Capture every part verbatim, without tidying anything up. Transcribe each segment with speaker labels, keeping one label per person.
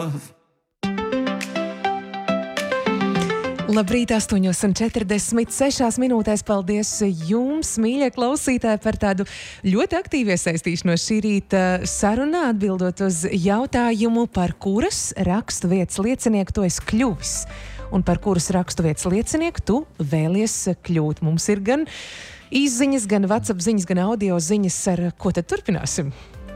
Speaker 1: Labrīt, astoņos un četrdesmit sešās minūtēs. Paldies jums, mīļie klausītāji, par tādu ļoti aktīvu iesaistīšanos šī rīta sarunā, atbildot uz jautājumu, par kuras raksturvietas liecinieku tu esi kļuvis un par kuras raksturvietas liecinieku tu vēlies kļūt. Mums ir gan izziņas, gan WhatsApp ziņas, gan audio ziņas, ar ko tad turpināsim?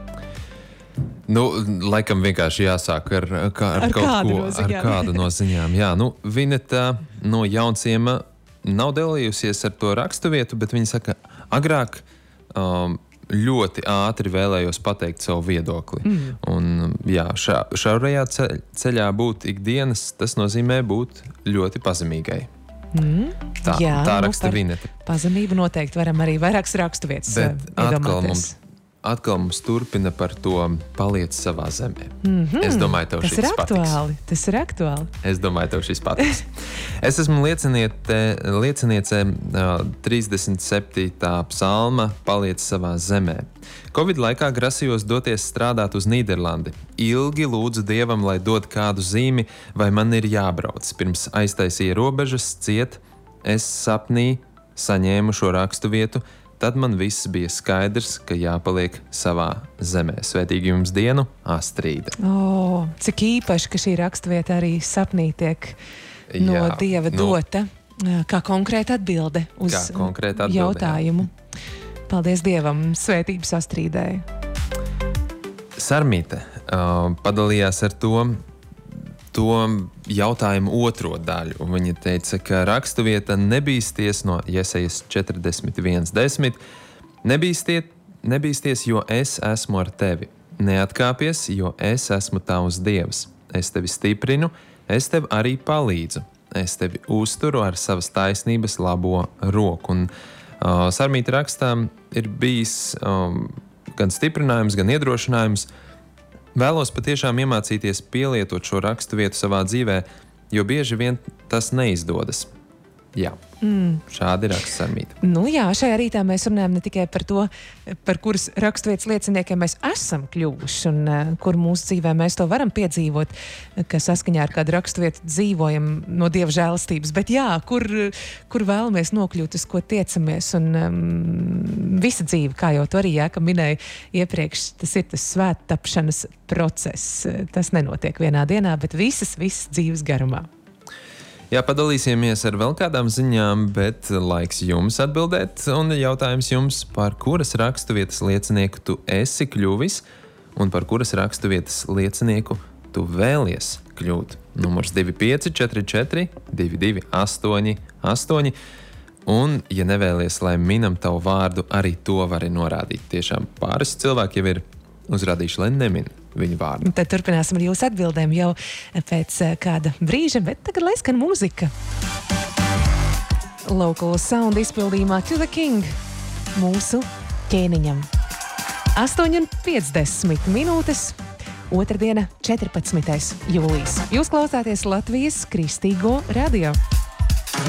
Speaker 2: Nu, laikam vienkārši jāsāk ar, kā, ar,
Speaker 1: ar,
Speaker 2: kaut
Speaker 1: kādu,
Speaker 2: ko,
Speaker 1: no
Speaker 2: ar kādu no ziņām. Jā, nu, Vineta no Jaunciema nav dalījusies ar to raksturvietu, bet viņa saka, agrāk um, ļoti ātri vēlējos pateikt savu viedokli. Mm. Un, jā, šā, šaurajā ceļā būt ikdienas, tas nozīmē būt ļoti pazemīgai. Mm. Tā, jā, tā raksta nu, Vineta.
Speaker 1: Pazemību noteikti varam arī vairākas raksturvietas iedomāties.
Speaker 2: Atkal mums turpina par to paliec savā zemē.
Speaker 1: Mm-hmm.
Speaker 2: Es domāju, tev
Speaker 1: tas
Speaker 2: šis patiks.
Speaker 1: Tas ir aktuāli.
Speaker 2: Es domāju, tev šis patiks. Es esmu lieciniete, lieciniece uh, trīsdesmit septītā psalma paliec savā zemē. Covid laikā grasījos doties strādāt uz Nīderlandi. Ilgi lūdzu Dievam, lai dod kādu zīmi, vai man ir jābrauc. Pirms aiztaisīja robežas ciet, es sapnī saņēmu šo raksturvietu. Tad man viss bija skaidrs, ka jāpaliek savā zemē. Svētīgi jums dienu, Astrīda.
Speaker 1: O, cik īpaši, ka šī raksturvieta arī sapnī tiek no Jā, Dieva nu, dota, kā konkrēta atbilde uz konkrēta atbilde, jautājumu. Jā. Paldies Dievam, svētības Astrīdai.
Speaker 2: Sarmīte uh, padalījās ar to, to jautājumu otro daļu. Viņa teica, ka raksturvieta nebīsties no Jesajas četrdesmit viens desmit. Nebīstiet, nebīsties, jo es esmu ar tevi. Neatkāpies, jo es esmu tavs Dievs. Es tevi stiprinu, es tev arī palīdzu. Es tevi uzturu ar savas taisnības labo roku. Un uh, Sarmīta rakstām ir bijis um, gan stiprinājums, gan iedrošinājums. Vēlos patiešām iemācīties pielietot šo raksturvietu savā dzīvē, jo bieži vien tas neizdodas. Jā, mm. šādi raksta Sarmīta.
Speaker 1: Nu jā, šajā rītā mēs runājam ne tikai par to, par kuras raksturvietas lieciniekiem mēs esam kļuvuši un uh, kur mūsu dzīvē mēs to varam piedzīvot, ka saskaņā ar kādu raksturvietu dzīvojam no Dieva žēlastības, bet jā, kur, kur vēlamies nokļūt, uz ko tiecamies. Un um, visa dzīve, kā jau tu arī Jāka minēja iepriekš, tas ir tas svēttapšanas process. Tas nenotiek vienā dienā, bet visas, visas dzīves garumā.
Speaker 2: Jā, padalīsimies ar vēl kādām ziņām, bet laiks jums atbildēt. Un jautājums jums, par kuras raksturvietas liecinieku tu esi kļuvis un par kuras raksturvietas liecinieku tu vēlies kļūt. Numurs divi pieci četri četri divi divi astoņi astoņi. Un, ja nevēlies, lai minam tavu vārdu, arī to vari norādīt. Tiešām pāris cilvēki jau ir uzrādījuši, lai nemin viņu vārdu.
Speaker 1: Tad turpināsim ar jūsu atbildēm jau pēc kāda brīža, bet tagad lai skan mūzika. Local Sound izpildījumā To The King mūsu ķēniņam. astoņi un piecdesmit minūtes, otrdiena, četrpadsmitais jūlijas. Jūs klausāties Latvijas Kristīgo radio.